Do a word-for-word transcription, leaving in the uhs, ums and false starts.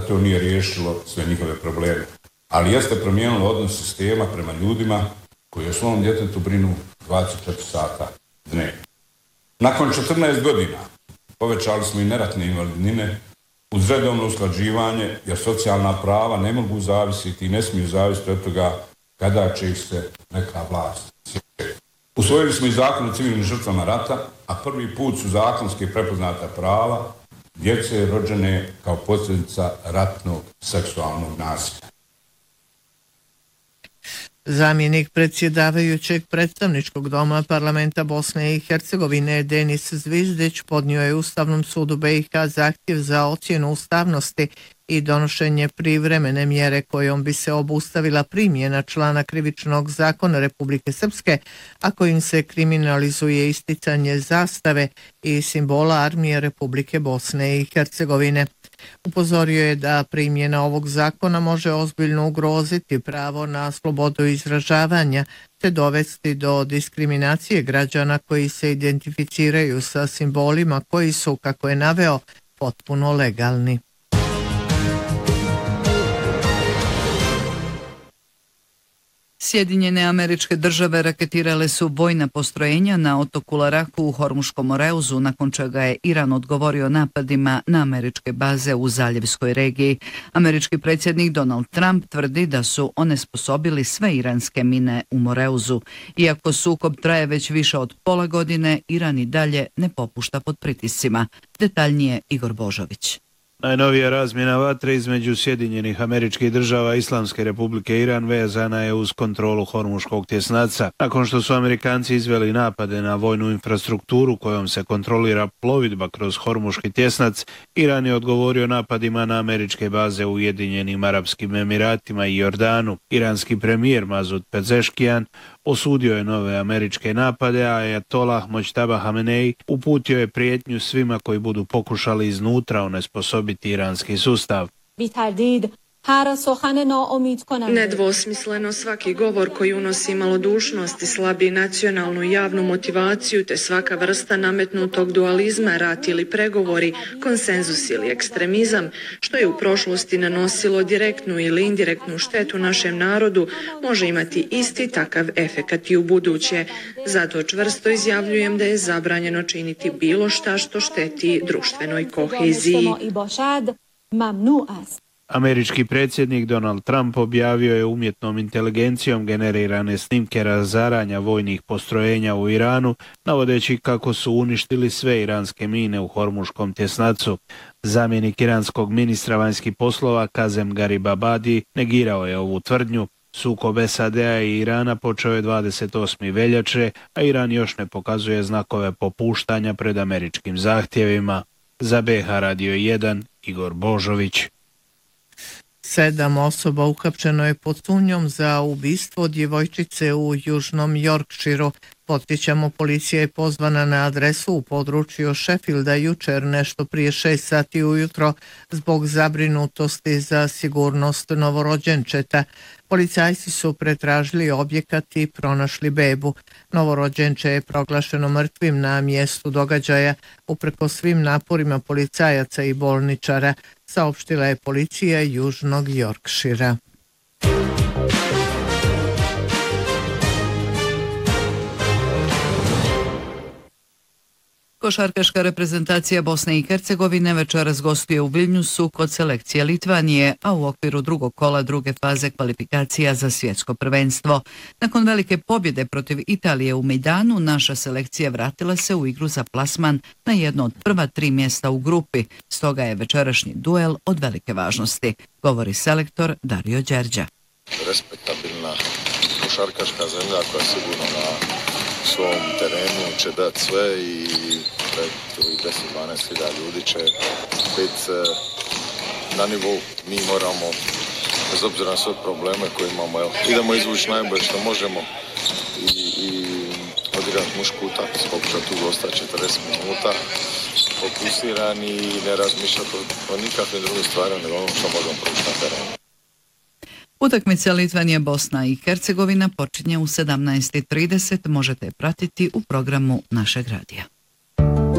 to nije riješilo sve njihove probleme. Ali jeste promijenilo odnos sistema prema ljudima koji o svom djetetu brinu dvadeset četiri sata dnevno. Nakon četrnaest godina povećali smo i neratne invalidnine uz redovno usklađivanje, jer socijalna prava ne mogu zavisiti i ne smiju zavisiti od toga kada će ih se neka vlast sjetiti. Usvojili smo i zakon o civilnim žrtvama rata, a prvi put su zakonski prepoznata prava djece rođene kao posljedica ratnog seksualnog nasilja. Zamjenik predsjedavajućeg predstavničkog doma parlamenta Bosne i Hercegovine Denis Zvizdić podnio je Ustavnom sudu B i H zahtjev za ocjenu ustavnosti i donošenje privremene mjere kojom bi se obustavila primjena člana Krivičnog zakona Republike Srpske, a kojim se kriminalizuje isticanje zastave i simbola armije Republike Bosne i Hercegovine. Upozorio je da primjena ovog zakona može ozbiljno ugroziti pravo na slobodu izražavanja te dovesti do diskriminacije građana koji se identificiraju sa simbolima koji su, kako je naveo, potpuno legalni. Sjedinjene Američke Države raketirale su vojna postrojenja na otoku Laraku u Hormuškom Moreuzu, nakon čega je Iran odgovorio napadima na američke baze u zaljevskoj regiji. Američki predsjednik Donald Trump tvrdi da su onesposobili sve iranske mine u Moreuzu. Iako sukob traje već više od pola godine, Iran i dalje ne popušta pod pritiscima. Detaljnije Igor Božović. Najnovija razmjena vatre između Sjedinjenih Američkih Država i Islamske Republike Iran vezana je uz kontrolu Hormuškog tjesnaca. Nakon što su Amerikanci izveli napade na vojnu infrastrukturu kojom se kontrolira plovidba kroz Hormuški tjesnac, Iran je odgovorio napadima na američke baze u Ujedinjenim Arapskim Emiratima i Jordanu. Iranski premijer Mazud Pezeškijan osudio je nove američke napade, a Ajatolah Mojtaba Hamenei uputio je prijetnju svima koji budu pokušali iznutra onesposobiti iranski sustav. Nedvosmisleno svaki govor koji unosi malodušnost i slabi nacionalnu i javnu motivaciju te svaka vrsta nametnutog dualizma, rat ili pregovori, konsenzus ili ekstremizam, što je u prošlosti nanosilo direktnu ili indirektnu štetu našem narodu, može imati isti takav efekat i u buduće. Zato čvrsto izjavljujem da je zabranjeno činiti bilo šta što šteti društvenoj koheziji. Američki predsjednik Donald Trump objavio je umjetnom inteligencijom generirane snimke razaranja vojnih postrojenja u Iranu, navodeći kako su uništili sve iranske mine u Hormuškom tjesnacu. Zamjenik iranskog ministra vanjskih poslova Kazem Garibabadi negirao je ovu tvrdnju. Sukob S A D-a i Irana počeo je dvadeset osmog veljače, a Iran još ne pokazuje znakove popuštanja pred američkim zahtjevima. Za B H Radio jedan, Igor Božović. Sedam osoba uhapšeno je pod sumnjom za ubistvo djevojčice u Južnom Yorkshiru. Podsjećamo, policija je pozvana na adresu u području Sheffielda jučer nešto prije šest sati ujutro zbog zabrinutosti za sigurnost novorođenčeta. Policajci su pretražili objekat i pronašli bebu. Novorođenče je proglašeno mrtvim na mjestu događaja uprkos svim naporima policajaca i bolničara, saopštila je policija Južnog Yorkshira. Košarkaška reprezentacija Bosne i Hercegovine večeras gostuje u Vilniusu kod selekcije Litvanije, a u okviru drugog kola druge faze kvalifikacija za svjetsko prvenstvo. Nakon velike pobjede protiv Italije u Mejdanu, naša selekcija vratila se u igru za plasman na jedno od prva tri mjesta u grupi, stoga je večerašnji duel od velike važnosti, govori selektor Dario Đerđa. Respektabilna košarkaška zemlja koja sigurno na svom terenu će dati sve i pred deset do dvanaest hiljada ljudi će biti na nivou. Mi moramo, bez obzira na sve probleme koje imamo, evo, idemo izvući najbolje što možemo i, i odigrati mušku utakmicu, pokušati tu ostati četrdeset minuta, fokusiran i ne razmišljati o, o nikakvim drugim stvarima nego ono što možemo proći na terenu. Utakmica Litvanija Bosna i Hercegovina počinje u sedamnaest i trideset, možete je pratiti u programu našeg radija.